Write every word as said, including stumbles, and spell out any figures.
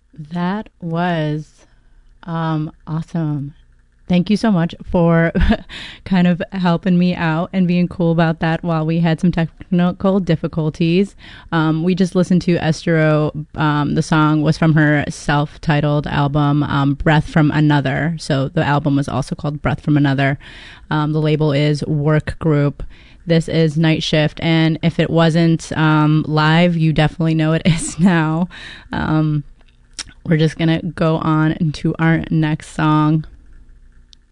That was um, awesome. Thank you so much for kind of helping me out and being cool about that while we had some technical difficulties. Um, we just listened to Estero. Um, the song was from her self-titled album, um, Breath from Another. So the album was also called Breath from Another. Um, the label is Work Group. This is Night Shift. And if it wasn't um, live, you definitely know it is now. Um, we're just going to go on into our next song.